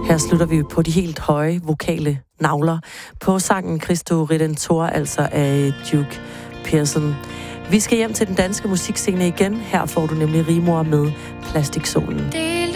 Her slutter vi på de helt høje vokale navler på sangen Cristo Redentor, altså af Duke Pearson. Vi skal hjem til den danske musikscene igen. Her får du nemlig Rimor med Plastiksolen.